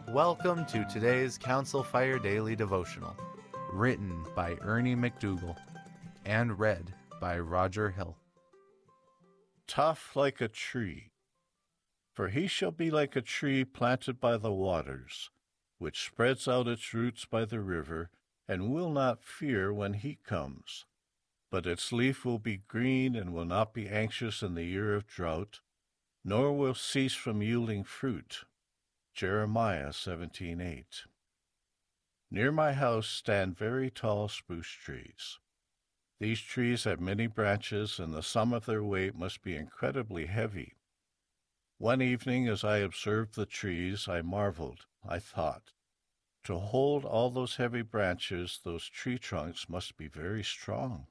Welcome to today's Council Fire Daily Devotional, written by Ernie McDougall and read by Roger Hill. Tough like a tree. For he shall be like a tree planted by the waters, which spreads out its roots by the river, and will not fear when heat comes. But its leaf will be green, and will not be anxious in the year of drought, nor will cease from yielding fruit. Jeremiah 17:8. Near my house stand very tall spruce trees. These trees have many branches, and the sum of their weight must be incredibly heavy. One evening, as I observed the trees, I marveled. I thought, to hold all those heavy branches, those tree trunks must be very strong.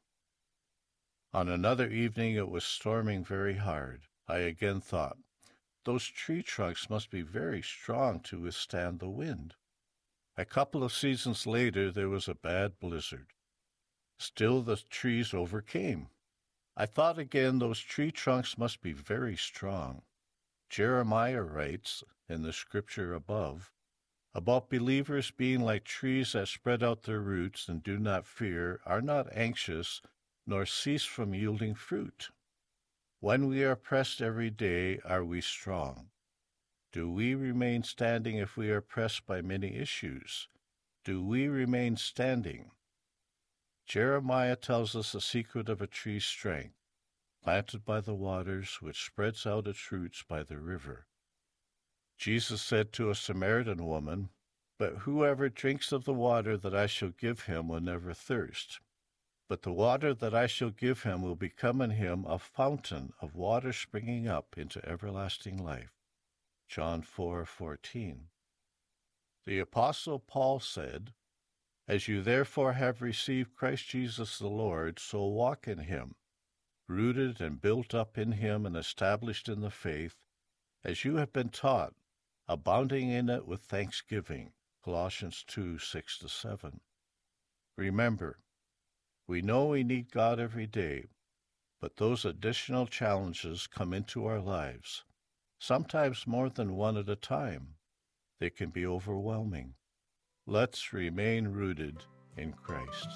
On another evening, it was storming very hard. I again thought, those tree trunks must be very strong to withstand the wind. A couple of seasons later, there was a bad blizzard. Still the trees overcame. I thought again, those tree trunks must be very strong. Jeremiah writes, in the scripture above, about believers being like trees that spread out their roots and do not fear, are not anxious, nor cease from yielding fruit. When we are pressed every day, are we strong? Do we remain standing if we are pressed by many issues? Do we remain standing? Jeremiah tells us the secret of a tree's strength, planted by the waters, which spreads out its roots by the river. Jesus said to a Samaritan woman, "But whoever drinks of the water that I shall give him will never thirst. But the water that I shall give him will become in him a fountain of water springing up into everlasting life." John 4:14. The Apostle Paul said, "As you therefore have received Christ Jesus the Lord, so walk in him, rooted and built up in him and established in the faith, as you have been taught, abounding in it with thanksgiving." Colossians 2:6-7. Remember, we know we need God every day, but those additional challenges come into our lives, sometimes more than one at a time. They can be overwhelming. Let's remain rooted in Christ.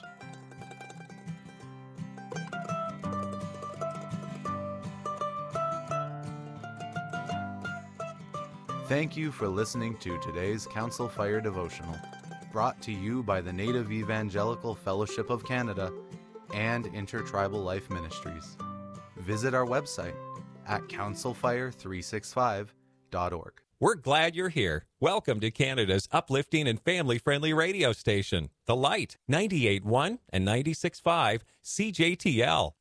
Thank you for listening to today's Council Fire Devotional, brought to you by the Native Evangelical Fellowship of Canada and Intertribal Life Ministries. Visit our website at councilfire365.org. We're glad you're here. Welcome to Canada's uplifting and family-friendly radio station, The Light, 98.1 and 96.5 CJTL.